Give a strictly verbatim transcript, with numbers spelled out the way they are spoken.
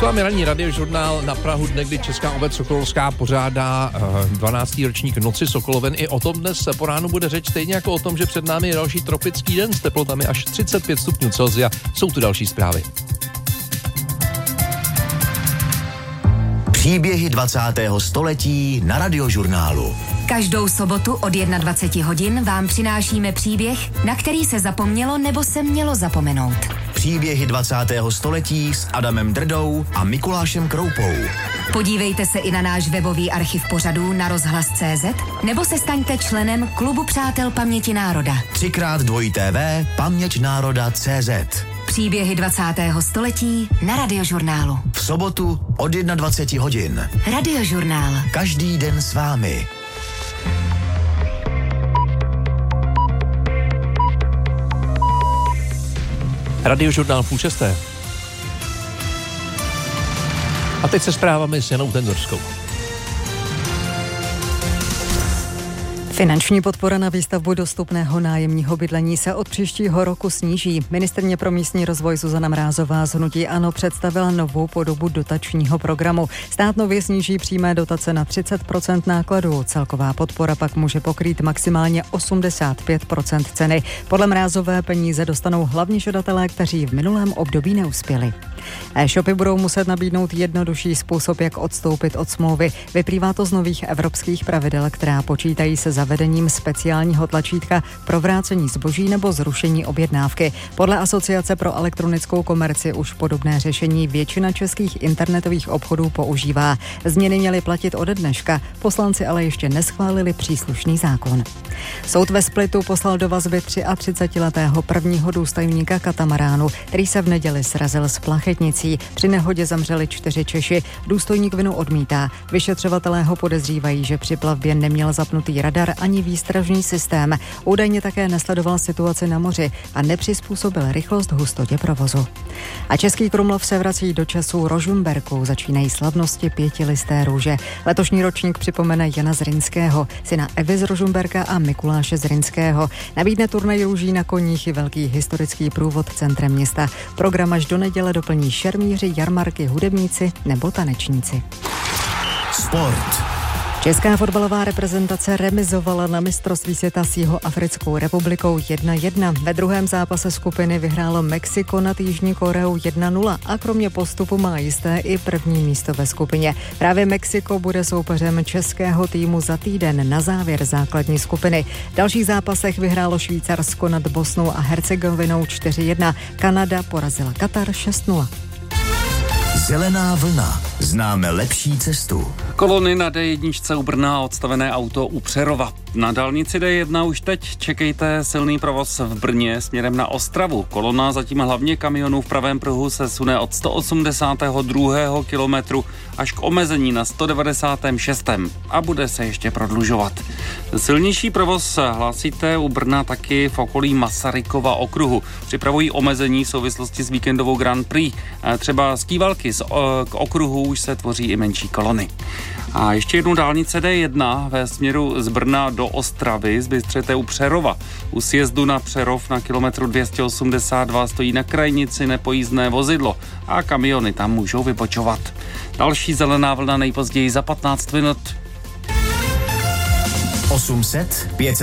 Posíláme ranní radiožurnál na Prahu dne, kdy Česká obec Sokolovská pořádá dvanáctý ročník Noci Sokoloven. I o tom dnes po ránu bude řeč, stejně jako o tom, že před námi je další tropický den s teplotami až třicet pět stupňů Celsia. Jsou tu další zprávy. Příběhy dvacátého století na radiožurnálu. Každou sobotu od dvacet jedna hodin vám přinášíme příběh, na který se zapomnělo nebo se mělo zapomenout. Příběhy dvacátého století s Adamem Drdou a Mikulášem Kroupou. Podívejte se i na náš webový archiv pořadů na rozhlas tečka cé zet nebo se staňte členem Klubu přátel paměti národa. Třikrát dvojí té vé paměť národa tečka cé zet. Příběhy dvacátého století na radiožurnálu. V sobotu od dvacet jedna hodin. Radiožurnál. Každý den s vámi. Radiožurnál půl šesté. A teď se zprávami s Janou Tendorskou. Finanční podpora na výstavbu dostupného nájemního bydlení se od příštího roku sníží. Ministryně pro místní rozvoj Zuzana Mrázová z hnutí ANO představila novou podobu dotačního programu. Stát nově sníží přímé dotace na třicet procent nákladů. Celková podpora pak může pokrýt maximálně osmdesát pět procent ceny. Podle Mrázové peníze dostanou hlavně žadatelé, kteří v minulém období neuspěli. E-shopy budou muset nabídnout jednodušší způsob, jak odstoupit od smlouvy. Vyplývá to z nových evropských pravidel, která počítají se zavedením speciálního tlačítka pro vrácení zboží nebo zrušení objednávky. Podle Asociace pro elektronickou komerci už podobné řešení většina českých internetových obchodů používá. Změny měly platit ode dneška, poslanci ale ještě neschválili příslušný zákon. Soud ve Splitu poslal do vazby třiatřicetiletého prvního důstojníka katamaránu, který se v neděli srazil s plachetnicí. Při nehodě zemřeli čtyři Češi. Důstojník vinu odmítá. Vyšetřovatelé ho podezřívají, že při plavbě neměl zapnutý radar ani výstražný systém. Údajně také nesledoval situaci na moři a nepřizpůsobil rychlost hustotě provozu. A Český Krumlov se vrací do časů Rožmberků. Začínají slavnosti pětilisté růže. Letošní ročník připomene Jana Zrinského, syna Evy z Rožmberka a Mikuláše Zrinského. Nabídne turnaj růží na koních i velký historický průvod centrem města. Program až do neděle doplní šermíři, jarmarky, hudebníci nebo tanečníci. Sport. Česká fotbalová reprezentace remizovala na mistrovství světa s Jihoafrickou republikou jedna jedna. Ve druhém zápase skupiny vyhrálo Mexiko nad Jižní Koreou jedna nula a kromě postupu má jisté i první místo ve skupině. Právě Mexiko bude soupeřem českého týmu za týden na závěr základní skupiny. V dalších zápasech vyhrálo Švýcarsko nad Bosnou a Hercegovinou čtyři jedna. Kanada porazila Katar šest nula. Zelená vlna. Známe lepší cestu. Kolony na dé jedna u Brna a odstavené auto u Přerova. Na dálnici dé jedna už teď čekejte silný provoz v Brně směrem na Ostravu. Kolona zatím hlavně kamionů v pravém pruhu se sune od sto osmdesátého druhého kilometru až k omezení na sto devadesátém šestém a bude se ještě prodlužovat. Silnější provoz hlásíte u Brna taky v okolí Masarykova okruhu. Připravují omezení v souvislosti s víkendovou Grand Prix. Třeba z Kývalky k okruhu už se tvoří i menší kolony. A ještě jednou dálnice dé jedna ve směru z Brna do Ostravy zbystřete u Přerova. U sjezdu na Přerov na kilometru dvě stě osmdesát dva stojí na krajnici nepojízdné vozidlo a kamiony tam můžou vybočovat. Další zelená vlna nejpozději za patnáct minut. osm set, pět